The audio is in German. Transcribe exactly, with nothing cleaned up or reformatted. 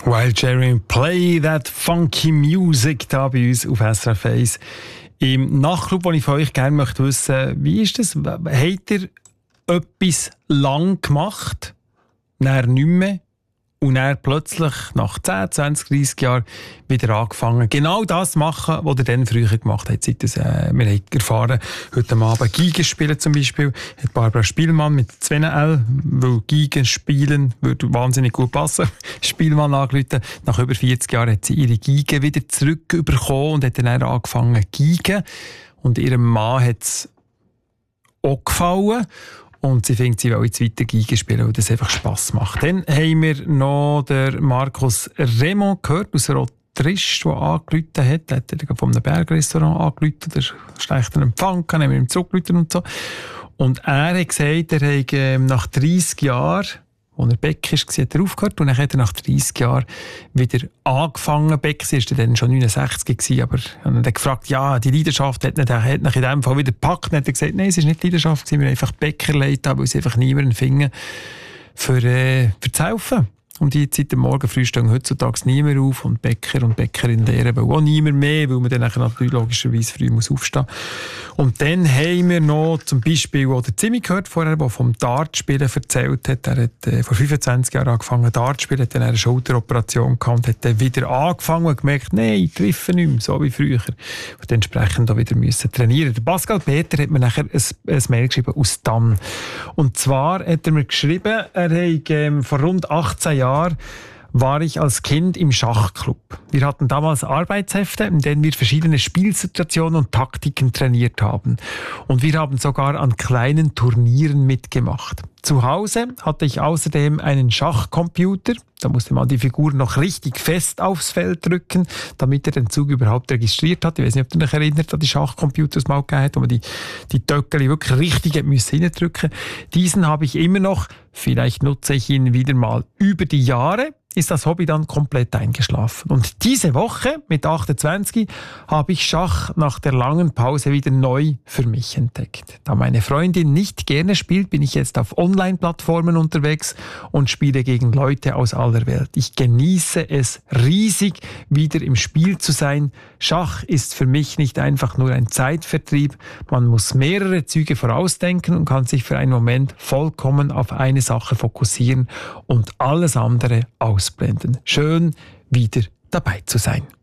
While Jerry play that funky music da bei uns auf S R F eins. Im Nachtclub, wo ich von euch gerne möchte wissen, wie ist das? Habt ihr etwas lang gemacht, dann nicht mehr und dann plötzlich nach zehn, zwanzig, dreissig Jahren wieder angefangen, genau das zu machen, was ihr dann früher gemacht habt? Seit das, äh, wir haben erfahren, heute Abend Geige spielen zum Beispiel, hat Barbara Spielmann mit zwei L, weil Geige spielen würde wahnsinnig gut passen, Spielmann angerufen. Nach über vierzig Jahren hat sie ihre Geige wieder zurückbekommen und hat dann angefangen zu geigen. Und ihrem Mann hat es auch gefallen. Und sie findet, sie will jetzt weiter Geige spielen, weil das einfach Spass macht. Dann haben wir noch den Markus Raymond gehört, aus Rotrisch, der angerufen hat. Er hat von einem Bergrestaurant angerufen, der schlechten Empfang kann, haben wir ihm zurückgerufen und so. Und er hat gesagt, er hat nach dreissig Jahren, als er Bäcker war, hat er aufgehört und dann hat er nach dreissig Jahren wieder angefangen. Bäcker war dann schon neunundsechzig gewesen, aber er hat dann gefragt, ja, die Leidenschaft hat ihn in dem Fall wieder gepackt. Und er hat gesagt, nein, es war nicht Leidenschaft, wir haben einfach Bäcker leid, weil sie einfach niemanden finden, für, äh, für zu helfen. Um die Zeit am Morgen früh stehen heutzutage niemand auf und Bäcker und Bäckerin lehren, weil auch niemand mehr, weil man dann natürlich logischerweise früh muss aufstehen muss. Und dann haben wir noch zum Beispiel, wo der Zimmi gehört vorher, der vom Dartspielen erzählt hat. Er hat äh, vor fünfundzwanzig Jahren angefangen Dart zu spielen, hat dann eine Schulteroperation gehabt und hat dann wieder angefangen und gemerkt, nein, ich treffe nicht mehr, so wie früher. Und entsprechend auch wieder müssen trainieren. Der Pascal Peter hat mir nachher ein, ein Mail geschrieben aus Dann. Und zwar hat er mir geschrieben, er hat ähm, vor rund achtzehn Jahren war ich als Kind im Schachclub. Wir hatten damals Arbeitshefte, in denen wir verschiedene Spielsituationen und Taktiken trainiert haben. Und wir haben sogar an kleinen Turnieren mitgemacht. Zu Hause hatte ich außerdem einen Schachcomputer. Da musste man die Figur noch richtig fest aufs Feld drücken, damit er den Zug überhaupt registriert hat. Ich weiß nicht, ob ihr euch erinnert an die Schachcomputers mal gegeben hat, wo man die, die Töckeli wirklich richtig reindrücken musste. Diesen habe ich immer noch. Vielleicht nutze ich ihn wieder mal. Über die Jahre ist das Hobby dann komplett eingeschlafen. Und diese Woche mit achtundzwanzig habe ich Schach nach der langen Pause wieder neu für mich entdeckt. Da meine Freundin nicht gerne spielt, bin ich jetzt auf Online-Plattformen unterwegs und spiele gegen Leute aus aller Welt. Ich genieße es riesig, wieder im Spiel zu sein. Schach ist für mich nicht einfach nur ein Zeitvertrieb. Man muss mehrere Züge vorausdenken und kann sich für einen Moment vollkommen auf eine Sache fokussieren und alles andere ausblenden. Schön, wieder dabei zu sein.